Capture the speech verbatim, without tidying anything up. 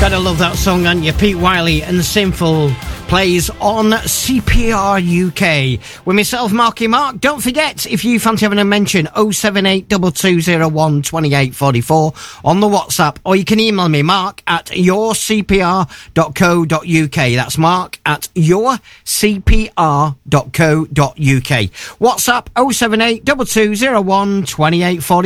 Gotta love that song, and you Pete Wiley and Sinful plays on C P R U K with myself, Marky Mark. Don't forget, if you fancy having a mention, oh seven eight two two oh one two eight four four on the WhatsApp, or you can email me, mark at your c p r dot co dot u k. That's mark at your c p r dot co dot u k. WhatsApp oh seven eight two two oh one two eight four four.